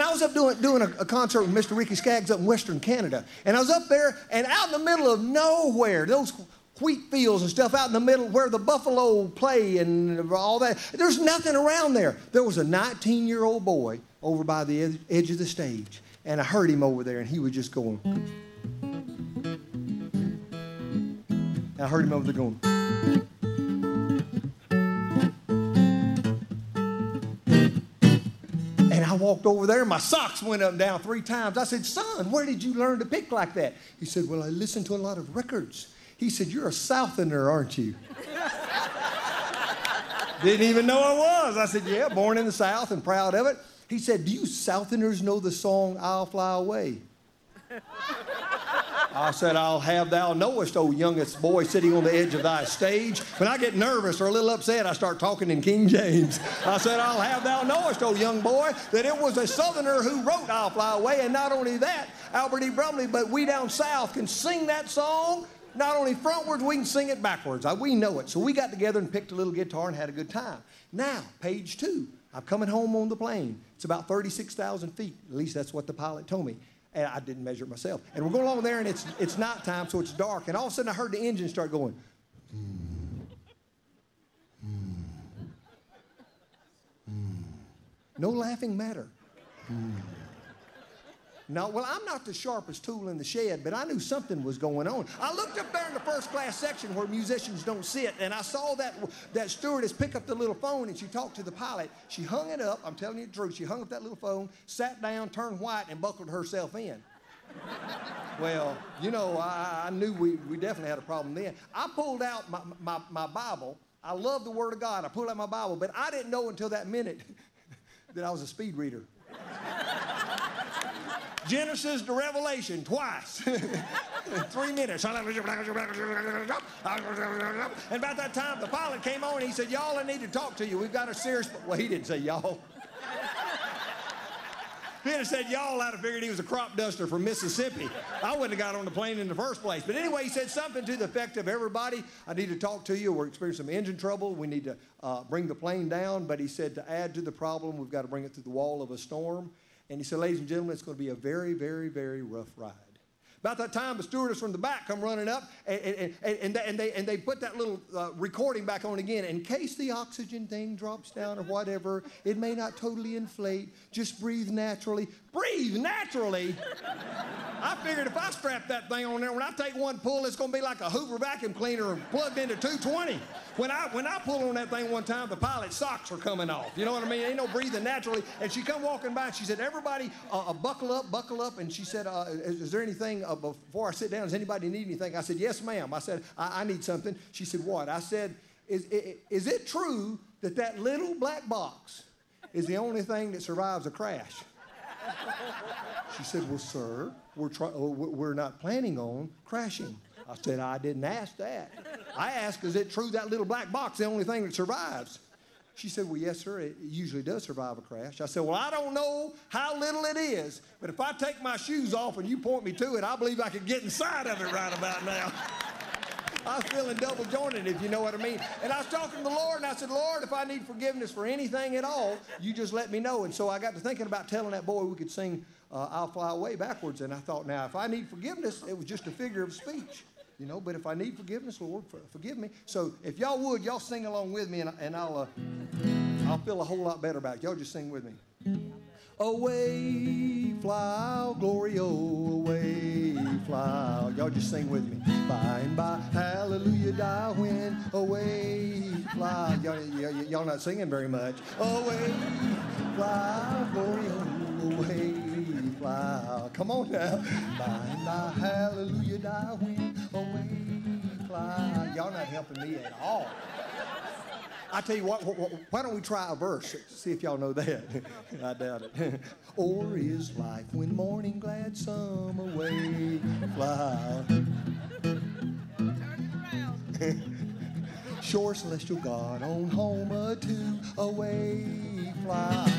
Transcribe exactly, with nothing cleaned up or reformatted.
I was up doing, doing a, a concert with Mister Ricky Skaggs up in Western Canada. And I was up there, and out in the middle of nowhere, those wheat fields and stuff out in the middle where the buffalo play and all that, there's nothing around there. There was a nineteen-year-old boy over by the ed- edge of the stage, and I heard him over there, and he was just going. And I heard him over there going. And I walked over there, and my socks went up and down three times. I said, son, where did you learn to pick like that? He said, well, I listened to a lot of records. He said, you're a Southerner, aren't you? Didn't even know I was. I said, yeah, born in the South and proud of it. He said, do you Southerners know the song, I'll Fly Away? I said, I'll have thou knowest, O youngest boy sitting on the edge of thy stage. When I get nervous or a little upset, I start talking in King James. I said, I'll have thou knowest, O young boy, that it was a Southerner who wrote I'll Fly Away. And not only that, Albert E. Brumley, but we down south can sing that song, not only frontwards, we can sing it backwards. We know it. So we got together and picked a little guitar and had a good time. Now, page two. I'm coming home on the plane. It's about thirty-six thousand feet. At least that's what the pilot told me. And I didn't measure it myself. And we're going along there, and it's it's nighttime, so it's dark. And all of a sudden, I heard the engine start going. Mm, mm, mm. No laughing matter. Mm. No, well, I'm not the sharpest tool in the shed, but I knew something was going on. I looked up there in the first class section where musicians don't sit, and I saw that, that stewardess pick up the little phone, and she talked to the pilot. She hung it up. I'm telling you the truth. She hung up that little phone, sat down, turned white, and buckled herself in. Well, you know, I, I knew we, we definitely had a problem then. I pulled out my, my, my Bible. I love the Word of God. I pulled out my Bible, but I didn't know until that minute that I was a speed reader. Genesis to Revelation, twice. Three minutes. And about that time, the pilot came on and he said, y'all, I need to talk to you. We've got a serious... Well, he didn't say y'all. If he'd have said y'all, I'd have figured he was a crop duster from Mississippi. I wouldn't have got on the plane in the first place. But anyway, he said something to the effect of, everybody, I need to talk to you. We're experiencing some engine trouble. We need to uh, bring the plane down. But he said to add to the problem, we've got to bring it through the wall of a storm. And he said, ladies and gentlemen, it's going to be a very, very, very rough ride. About that time, the stewardess from the back come running up, and, and, and, and, they, and, they, and they put that little uh, recording back on again. In case the oxygen thing drops down or whatever, it may not totally inflate. Just breathe naturally. Breathe naturally? I figured if I strap that thing on there, when I take one pull, it's going to be like a Hoover vacuum cleaner plugged into two twenty. When I when I pull on that thing one time, the pilot's socks were coming off. You know what I mean? Ain't no breathing naturally. And she come walking by, and she said, everybody, uh, uh, buckle up, buckle up. And she said, uh, is, is there anything, uh, before I sit down, does anybody need anything? I said, yes, ma'am. I said, I, I need something. She said, what? I said, is, is, is it true that that little black box is the only thing that survives a crash? She said, well, sir, we're, try- we're not planning on crashing. I said, I didn't ask that. I asked, is it true that little black box is the only thing that survives? She said, well, yes, sir, it usually does survive a crash. I said, well, I don't know how little it is, but if I take my shoes off and you point me to it, I believe I could get inside of it right about now. I was feeling double jointed, if you know what I mean. And I was talking to the Lord, and I said, Lord, if I need forgiveness for anything at all, you just let me know. And so I got to thinking about telling that boy we could sing uh, I'll Fly Away backwards. And I thought, now, if I need forgiveness, it was just a figure of speech. You know, but if I need forgiveness, Lord, for, forgive me. So if y'all would, y'all sing along with me, and, and I'll, uh, I'll feel a whole lot better about it. Y'all just sing with me. Away, fly, glory, oh, away, fly. Y'all just sing with me. By and by, hallelujah, die when, away, fly. Y'all, y- y'all not singing very much. Away, fly, glory, oh, away, fly. Come on now. By and by, hallelujah, die when, away, fly. Y'all not helping me at all. I tell you what, why don't we try a verse? See if y'all know that. I doubt it. Or is life when morning gladsome away fly? Sure, celestial God on home to away fly.